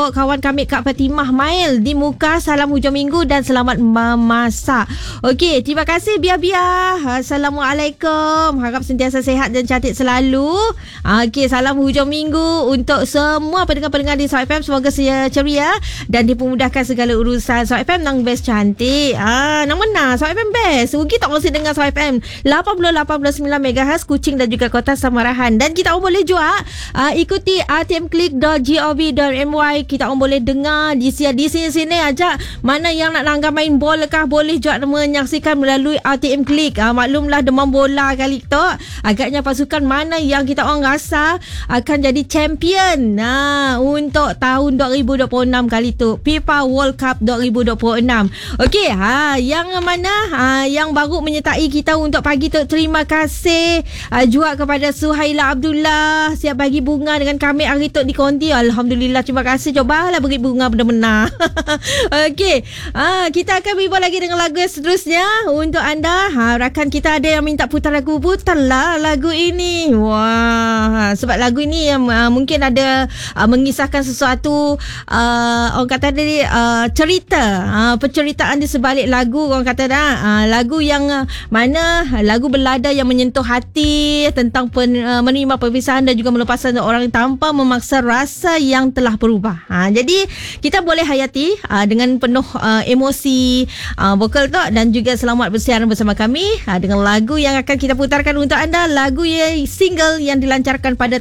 untuk kawan kami Kak Fatimah Mail di Muka. Salam hujung minggu dan selamat memasak. Okey, terima kasih Bia-Bia. Assalamualaikum. Harap sentiasa sihat dan cantik selalu. Okey, salam hujung minggu untuk semua pendengar-pendengar di Soul FM. Semoga ceria dan dipermudahkan segala urusan. Soul FM nang best cantik. Nang mana? Soul FM best. Rugi tak mesti dengar Soul FM 88.9 MHz Kuching dan juga Kota Samarahan. Dan kita orang boleh juga ikuti rtmclick.gov.my. Kita orang boleh dengar di sini aja. Mana yang nak langgar main bola kah, boleh juga menyaksikan melalui RTM Click. Maklumlah demam bola kali tu. Agaknya pasukan mana yang kita orang rasa akan jadi champion untuk tahun 2026 kali tu, FIFA World Cup 2026. Okey, yang mana yang baru menyertai kita untuk pagi tu, terima kasih juga kepada Suhaila Abdullah, siap bagi bunga dengan kami hari tu di konti. Alhamdulillah, terima kasih. Cobalah beri bunga benar-benar. Okey, kita akan berbual lagi dengan lagu seterusnya untuk anda. Rakan kita ada yang minta putar lagu, putarlah lagu ini. Wah, sebab lagu ini mungkin ada mengisahkan sesuatu, orang kata tadi cerita, penceritaan di sebalik lagu. Orang kata lagu yang mana lagu berlada yang menyentuh hati tentang menerima perpisahan dan juga melepaskan orang tanpa memaksa rasa yang telah berubah. Jadi kita boleh hayati dengan penuh emosi vokal tu, dan juga selamat bersiaran bersama kami dengan lagu yang akan kita putarkan untuk anda. Lagu single yang dilancarkan pada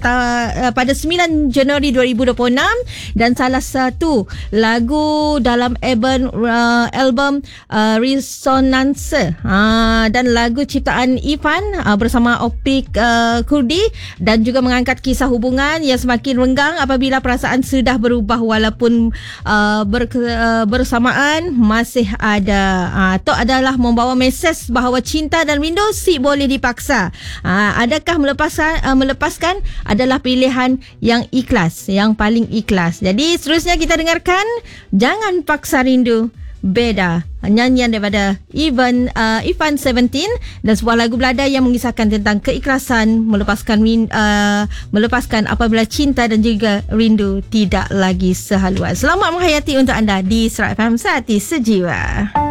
9 Januari 2026 dan salah satu lagu dalam album Resonance, dan lagu ciptaan Ivan bersama Opik Kurdi, dan juga mengangkat kisah hubungan yang semakin renggang apabila perasaan sudah berubah walaupun bersamaan masih ada. Itu adalah membawa mesej bahawa cinta dan rindu si boleh dipaksa. Adakah melepaskan adalah pilihan yang ikhlas, yang paling ikhlas. Jadi seterusnya kita dengarkan Jangan Paksa Rindu, Beda, nyanyian daripada Ivan 17, dan sebuah lagu belada yang mengisahkan tentang keikhlasan, melepaskan apabila cinta dan juga rindu tidak lagi sehaluan. Selamat menghayati untuk anda di Serak FM Hati Sejiwa.